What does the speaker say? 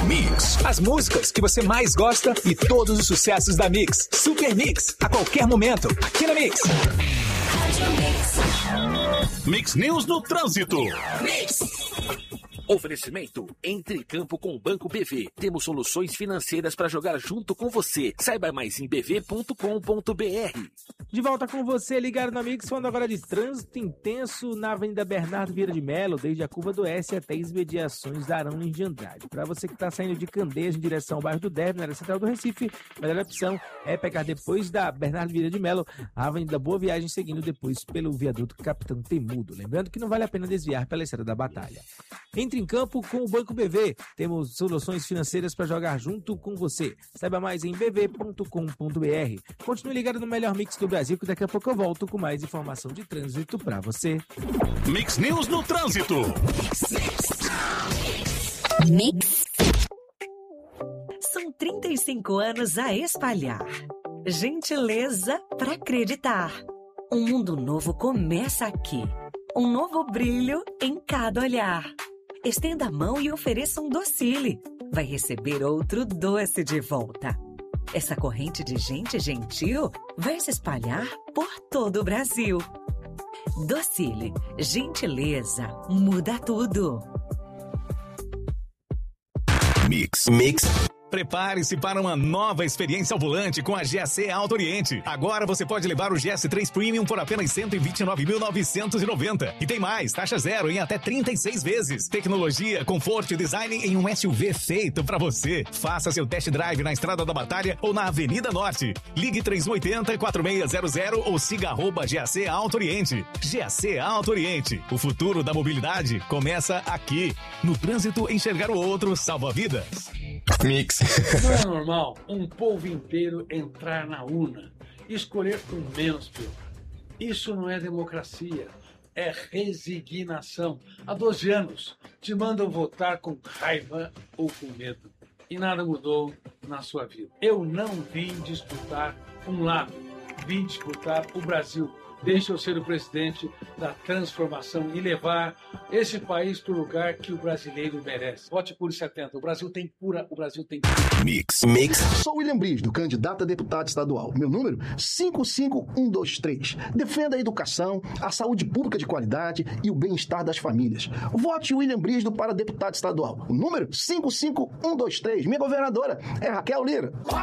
Mix. As músicas que você mais gosta e todos os sucessos da Mix. Super Mix. A qualquer momento. Aqui na Mix. Mix News no Trânsito. Mix. Oferecimento, entre em campo com o Banco BV. Temos soluções financeiras para jogar junto com você. Saiba mais em bv.com.br. De volta com você, ligado na Mix, falando agora de trânsito intenso na Avenida Bernardo Vieira de Melo, desde a Curva do S até as imediações da Arão Lins de Andrade. Para você que está saindo de Candeias em direção ao bairro do Derby, na área central do Recife, a melhor opção é pegar depois da Bernardo Vieira de Melo a Avenida Boa Viagem, seguindo depois pelo viaduto Capitão Temudo. Lembrando que não vale a pena desviar pela Estrada da Batalha. Entre em campo com o Banco BV. Temos soluções financeiras para jogar junto com você. Saiba mais em bv.com.br. Continue ligado no melhor mix do Brasil, que daqui a pouco eu volto com mais informação de trânsito para você. Mix News no Trânsito. Mix. São 35 anos a espalhar. Gentileza para acreditar. Um mundo novo começa aqui. Um novo brilho em cada olhar. Estenda a mão e ofereça um docile. Vai receber outro doce de volta. Essa corrente de gente gentil vai se espalhar por todo o Brasil. Docile, gentileza, muda tudo. Mix. Prepare-se para uma nova experiência ao volante com a GAC Auto Oriente. Agora você pode levar o GS3 Premium por apenas R$ 129.990. E tem mais, taxa zero em até 36 vezes. Tecnologia, conforto e design em um SUV feito para você. Faça seu test drive na Estrada da Batalha ou na Avenida Norte. Ligue 3180-4600 ou siga @GAC Auto Oriente. GAC Auto Oriente. O futuro da mobilidade começa aqui. No trânsito, enxergar o outro salva vidas. Mix. Não é normal um povo inteiro entrar na urna e escolher com menos pior. Isso não é democracia, é resignação. Há 12 anos te mandam votar com raiva ou com medo. E nada mudou na sua vida. Eu não vim disputar um lado, vim disputar o Brasil. Deixa eu ser o presidente da transformação e levar esse país para o lugar que o brasileiro merece. Vote por 70. O Brasil tem cura, o Brasil tem cura. Mix. Sou William Brisdo, candidato a deputado estadual. Meu número? 55123. Defenda a educação, a saúde pública de qualidade e o bem-estar das famílias. Vote William Brisdo para deputado estadual. O número? 55123. Minha governadora é Raquel Lira.